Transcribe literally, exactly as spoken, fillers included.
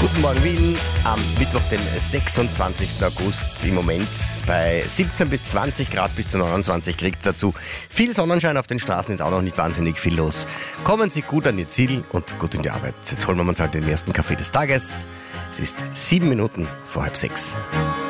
Guten Morgen Wien, am Mittwoch, den sechsundzwanzigsten August, im Moment bei siebzehn bis zwanzig Grad, bis zu neunundzwanzig kriegt es dazu. Viel Sonnenschein, auf den Straßen ist auch noch nicht wahnsinnig viel los. Kommen Sie gut an Ihr Ziel und gut in die Arbeit. Jetzt holen wir uns halt den ersten Kaffee des Tages. Es ist sieben Minuten vor halb sechs.